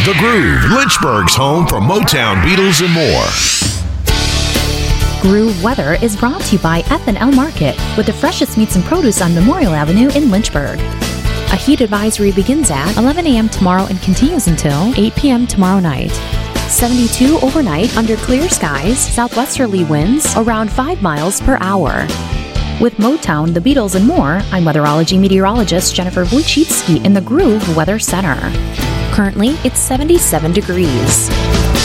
The Groove, Lynchburg's home for Motown, Beatles, and more. Groove Weather is brought to you by F&L Market, with the freshest meats and produce on Memorial Avenue in Lynchburg. A heat advisory begins at 11 a.m. tomorrow and continues until 8 p.m. tomorrow night. 72 overnight under clear skies, southwesterly winds around 5 miles per hour. With Motown, the Beatles, and more, I'm weatherology meteorologist Jennifer Wojcicki in the Groove Weather Center. Currently, it's 77 degrees.